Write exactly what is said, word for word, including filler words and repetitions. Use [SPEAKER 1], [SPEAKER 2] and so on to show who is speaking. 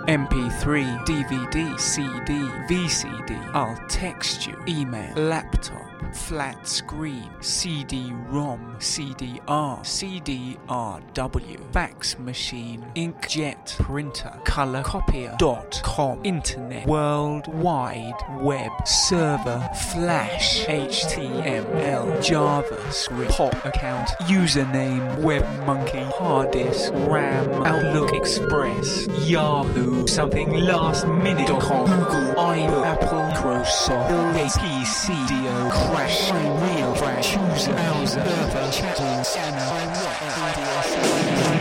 [SPEAKER 1] M P three, D V D, C D, V C D. I'll text you, email, laptop, flat screen, C D ROM, C D R, C D R W, fax machine, inkjet printer, color copier, dot com, internet, world wide web, server, flash, H T M L, JavaScript, pop account, username, webmonkey, hard disk, RAM, Outlook Express, Yahoo, something last minute dot com, Google, iPhone, Apple, Microsoft, P C, D O, crash, real crash, user, browser, server, chatting, scanner,